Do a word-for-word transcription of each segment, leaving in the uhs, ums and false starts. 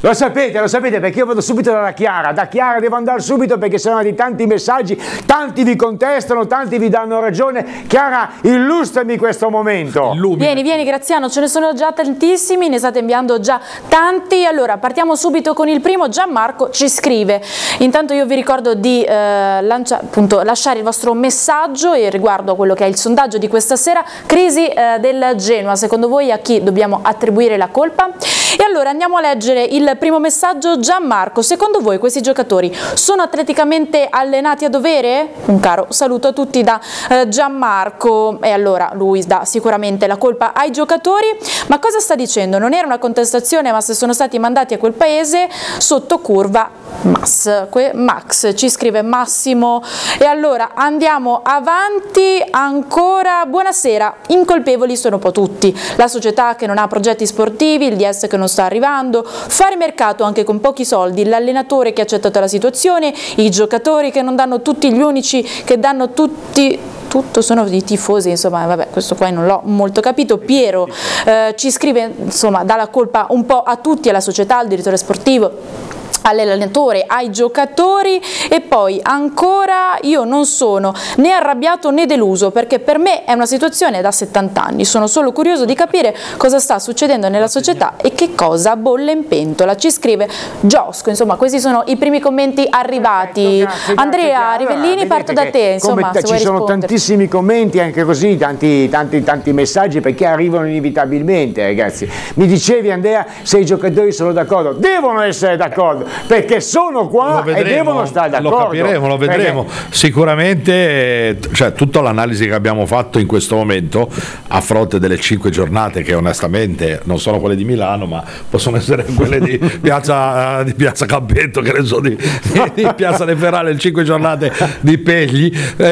Lo sapete, lo sapete perché io vado subito dalla Chiara, da Chiara devo andare subito perché sono di tanti messaggi, tanti vi contestano, tanti vi danno ragione. Chiara, illustrami questo momento. Illumina. Vieni, vieni Graziano, ce ne sono già tantissimi, ne state inviando già tanti. Allora, partiamo subito con il primo. Gianmarco ci scrive: intanto io vi ricordo di eh, lancia, appunto, lasciare il vostro messaggio e riguardo a quello che è il sondaggio di questa sera, crisi eh, del Genoa, secondo voi a chi dobbiamo attribuire la colpa? E allora andiamo a leggere il primo messaggio. Gianmarco, secondo voi questi giocatori sono atleticamente allenati a dovere? Un caro saluto a tutti da eh, Gianmarco. E allora lui dà sicuramente la colpa ai giocatori, ma cosa sta dicendo? Non era una contestazione, ma se sono stati mandati a quel paese sotto curva Max, Max ci scrive Massimo. E allora andiamo avanti ancora. Buonasera, incolpevoli sono un po' tutti, la società che non ha progetti sportivi, il D S che non sta arrivando, fare mercato anche con pochi soldi, l'allenatore che ha accettato la situazione, i giocatori che non danno tutti, gli unici che danno tutti tutto sono i tifosi, insomma vabbè, questo qua non l'ho molto capito. Piero eh, ci scrive, insomma dà la colpa un po' a tutti, alla società, al direttore sportivo, all'allenatore, ai giocatori. E poi ancora, io non sono né arrabbiato né deluso perché per me è una situazione da settanta anni, sono solo curioso di capire cosa sta succedendo nella società e che cosa bolle in pentola, ci scrive Giosco. Insomma questi sono i primi commenti arrivati. Perfetto, grazie, Andrea grazie, Rivellini, allora, parto da te, insomma come, se ci sono tantissimi commenti anche così, tanti, tanti, tanti messaggi perché arrivano inevitabilmente, ragazzi. Mi dicevi Andrea se i giocatori sono d'accordo, devono essere d'accordo perché sono qua vedremo, e devono stare d'accordo. Lo capiremo, lo vedremo. Perché... Sicuramente, cioè, tutta l'analisi che abbiamo fatto in questo momento, a fronte delle cinque giornate che onestamente non sono quelle di Milano, ma possono essere quelle di Piazza, di Piazza Campetto, che ne so, di, di Piazza Le Ferrale, le cinque giornate di Pegli,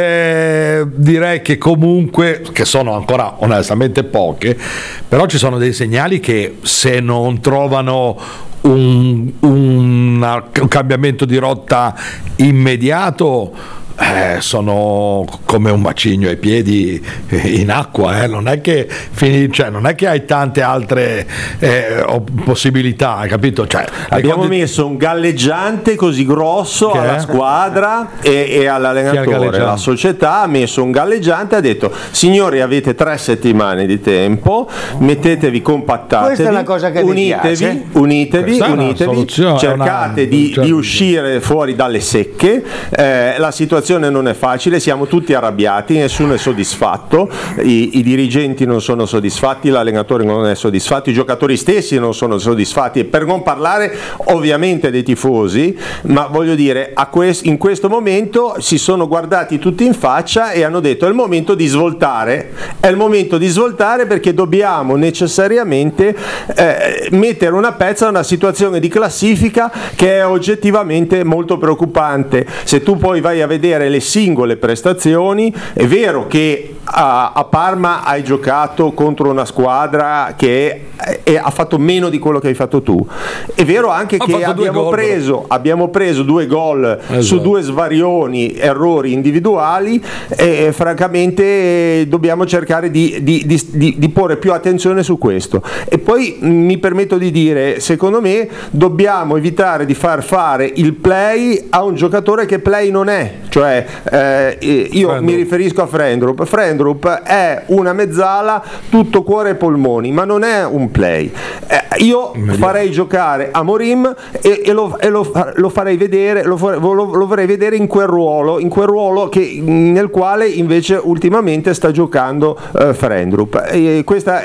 eh, direi che comunque, che sono ancora onestamente poche, però ci sono dei segnali che se non trovano Un, un, un cambiamento di rotta immediato eh, sono come un bacigno ai piedi in acqua, eh. non è che fini, cioè, non è che hai tante altre eh, possibilità, hai capito? Cioè, abbiamo conti... messo un galleggiante così grosso che alla è? squadra e, e all'allenatore, la società ha messo un galleggiante e ha detto: signori, avete tre settimane di tempo, mettetevi, compattatevi, questa è una cosa che unitevi, unitevi, unitevi cercate di, certo. di uscire fuori dalle secche. Eh, la situazione non è facile, siamo tutti arrabbiati, nessuno è soddisfatto, I, i dirigenti non sono soddisfatti, l'allenatore non è soddisfatto, i giocatori stessi non sono soddisfatti, per non parlare ovviamente dei tifosi. Ma voglio dire, a quest, in questo momento si sono guardati tutti in faccia e hanno detto: è il momento di svoltare, è il momento di svoltare perché dobbiamo necessariamente eh, mettere una pezza a una situazione di classifica che è oggettivamente molto preoccupante. Se tu poi vai a vedere le singole prestazioni, è vero che a, a Parma hai giocato contro una squadra che è, è, ha fatto meno di quello che hai fatto tu, è vero anche ha che abbiamo gol, preso, abbiamo preso due gol esatto. su due svarioni, errori individuali e, e francamente dobbiamo cercare di, di, di, di, di porre più attenzione su questo. E poi mi permetto di dire, secondo me dobbiamo evitare di far fare il play a un giocatore che play non è, cioè eh, io Frendrup. mi riferisco a Frendrup. Frendrup è una mezzala tutto cuore e polmoni, ma non è un play. Eh, io farei giocare Amorim e, e, lo, e lo, lo farei vedere, lo, lo, lo vorrei vedere in quel ruolo, in quel ruolo che, nel quale invece ultimamente sta giocando eh, Frendrup. E questa